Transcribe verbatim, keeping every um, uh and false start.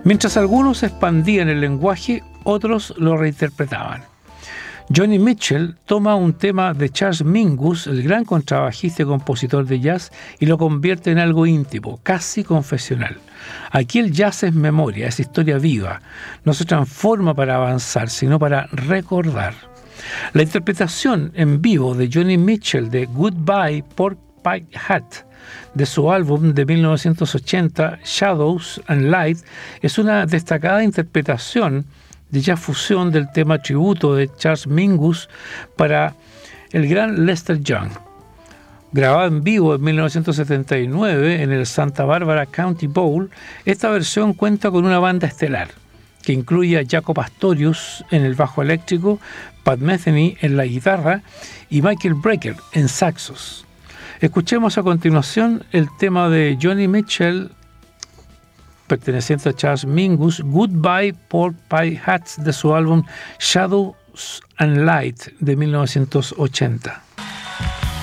Mientras algunos expandían el lenguaje, otros lo reinterpretaban. Joni Mitchell toma un tema de Charles Mingus, el gran contrabajista y compositor de jazz, y lo convierte en algo íntimo, casi confesional. Aquí el jazz es memoria, es historia viva. No se transforma para avanzar, sino para recordar. La interpretación en vivo de Joni Mitchell de Goodbye Pork Pie Hat de su álbum de mil novecientos ochenta, Shadows and Light, es una destacada interpretación de jazz fusión del tema tributo de Charles Mingus para el gran Lester Young. Grabada en vivo en mil novecientos setenta y nueve en el Santa Barbara County Bowl, esta versión cuenta con una banda estelar que incluye a Jaco Pastorius en el bajo eléctrico, Pat Metheny en la guitarra y Michael Brecker en saxos. Escuchemos a continuación el tema de Joni Mitchell perteneciente a Charles Mingus, Goodbye Pork Pie Hats, de su álbum Shadows and Light de mil novecientos ochenta.